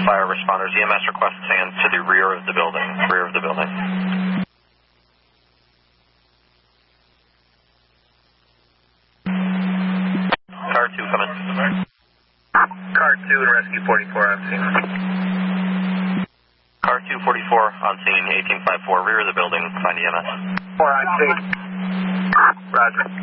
fire responders. EMS request stands to the rear of the building. Rear of the building. Car 2, come in. Car 2 and Rescue 44 on scene. Car 244 on scene, 1854, rear of the building. Find EMS. 4 on scene. Roger.